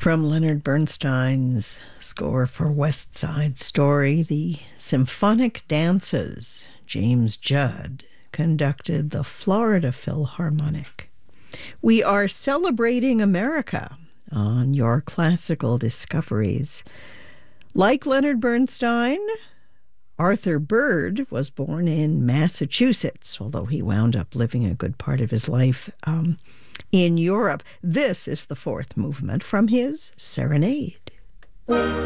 From Leonard Bernstein's score for West Side Story, the Symphonic Dances, James Judd conducted the Florida Philharmonic. We are celebrating America on Your Classical Discoveries. Like Leonard Bernstein, Arthur Bird was born in Massachusetts, although he wound up living a good part of his life in Europe. This is the fourth movement from his Serenade.